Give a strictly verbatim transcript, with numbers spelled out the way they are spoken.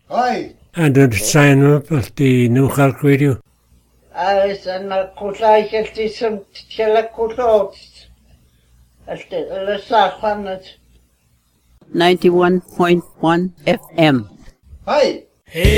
Hi. And then sign up at the New Clark Radio. As an acusation some telecotots. As the Safanet. ninety-one point one F M. Hi. Hey.